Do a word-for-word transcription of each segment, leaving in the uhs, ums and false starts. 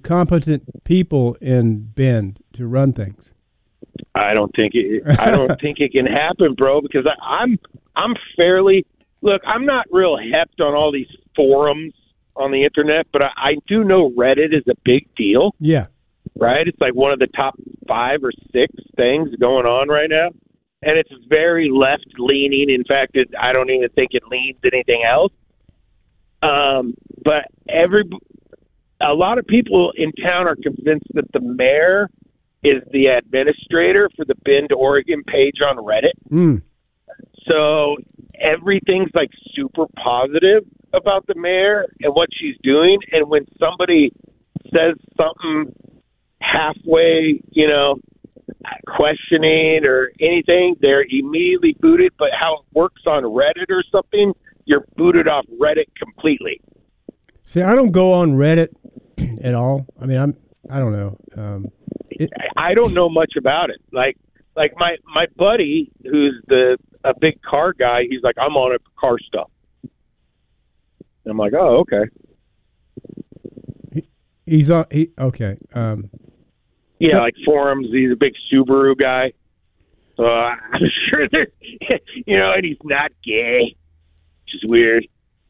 competent people in Bend to run things. I don't think it. I don't think it can happen, bro. Because I, I'm I'm fairly look. I'm not real hepped on all these forums on the internet, but I, I do know Reddit is a big deal. Yeah. Right? It's like one of the top five or six things going on right now. And it's very left-leaning. In fact, it, I don't even think it leans anything else. Um, but every a lot of people in town are convinced that the mayor is the administrator for the Bend, Oregon page on Reddit. Mm. So everything's like super positive about the mayor and what she's doing. And when somebody says something halfway, you know, questioning or anything, they're immediately booted. But how it works on Reddit or something, you're booted off Reddit completely. See, I don't go on Reddit at all. I mean, I'm, I don't know. Um, it, I don't know much about it. Like, like my, my buddy, who's the, a big car guy, he's like, I'm on a car stuff. And I'm like, oh, okay. He, he's on, he, okay. Um, Yeah, so, like forums. He's a big Subaru guy. So uh, I'm sure there's, you know, and he's not gay, which is weird.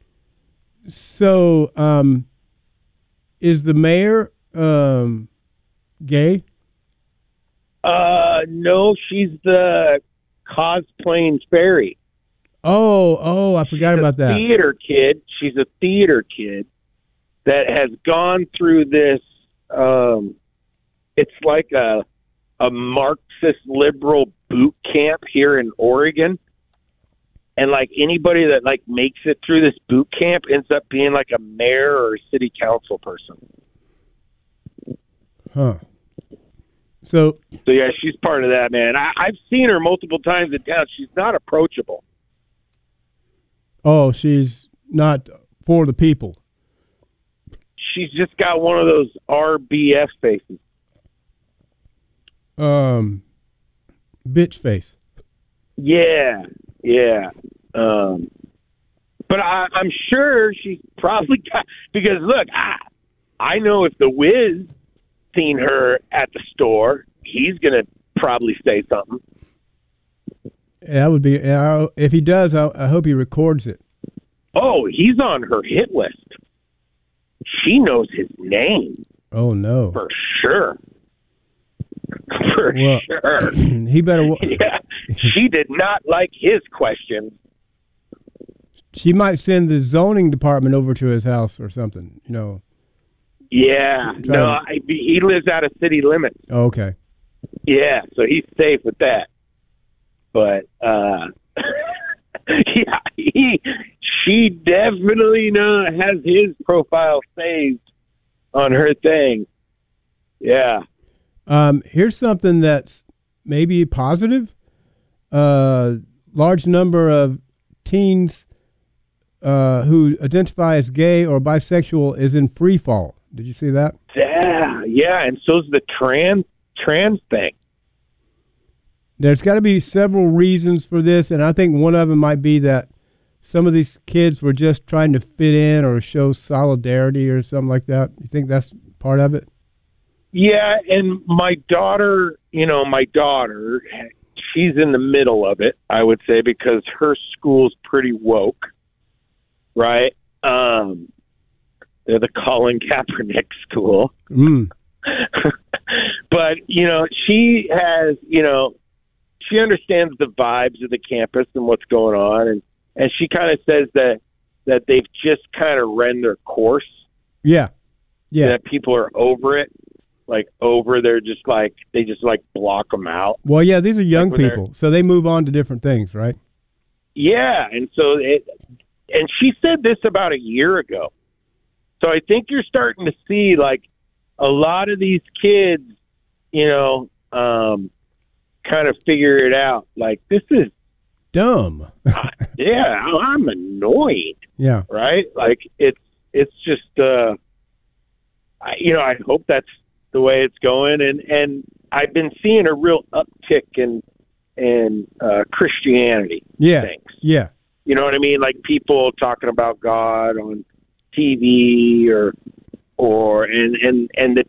So, um, is the mayor um, gay? Uh, no, she's the cosplaying fairy. Oh, oh, I forgot She's about a that. Theater kid. She's a theater kid that has gone through this. Um, it's like a a Marxist liberal boot camp here in Oregon. And like anybody that like makes it through this boot camp ends up being like a mayor or a city council person. Huh. So, so yeah, she's part of that, man. I, I've seen her multiple times in town. She's not approachable. Oh, she's not for the people. She's just got one of those R B F faces. Um, bitch face. Yeah, yeah. Um, but I, I'm sure she's probably got, because look, I, I know if the Wiz seen her at the store, he's gonna probably say something. That would be, if he does, I, I hope he records it. Oh, he's on her hit list. She knows his name. Oh no, for sure. For well, sure. He better. Yeah, she did not like his questions. She might send the zoning department over to his house or something, you know. Yeah, no, I, he lives out of city limits. Oh, okay. Yeah, so he's safe with that. But uh, yeah, he, she definitely know, has his profile saved on her thing. Yeah. Um, here's something that's maybe positive. Uh, large number of teens uh, who identify as gay or bisexual is in free fall. Did you see that? Yeah, yeah, and so's the trans trans thing. There's got to be several reasons for this, and I think one of them might be that some of these kids were just trying to fit in or show solidarity or something like that. You think that's part of it? Yeah, and my daughter, you know, my daughter, she's in the middle of it, I would say, because her school's pretty woke, right? Um, they're the Colin Kaepernick school. Mm. But, you know, she has, you know, she understands the vibes of the campus and what's going on, and, and she kind of says that, that they've just kind of run their course. Yeah, yeah. That people are over it. Like over, they're just like they just like block them out. Well, yeah, these are young like people, so they move on to different things, right? Yeah, and so it, and she said this about a year ago. So I think you're starting to see like a lot of these kids, you know, um, kind of figure it out. Like this is dumb. uh, yeah, I'm annoyed. Yeah, right. Like it's it's just, uh, I, you know, I hope that's the way it's going, and and I've been seeing a real uptick in in uh, Christianity. Yeah, things. yeah. You know what I mean? Like people talking about God on T V or or and and and the